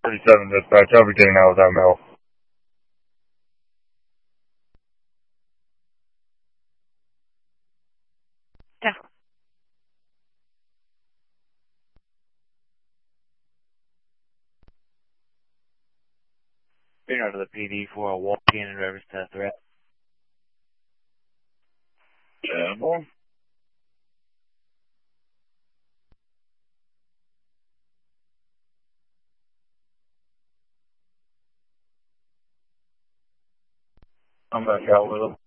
37 dispatch. I'll be getting out with that mail. Yeah. Bring out to the PD for a walk-in and reference to a threat. Yeah, boy. I'm back out with him.